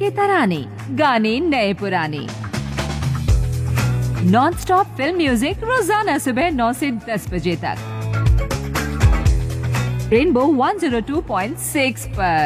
के तराने, गाने नए पुराने, नॉन स्टॉप फिल्म म्यूजिक रोजाना सुबह 9 से 10 बजे तक रेनबो 102.6 पर।